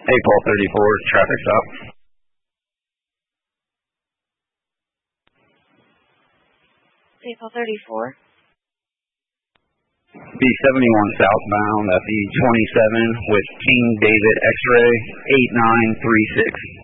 April 34, traffic stop. April 34. B71 southbound at the 27 with King David X-ray 8936.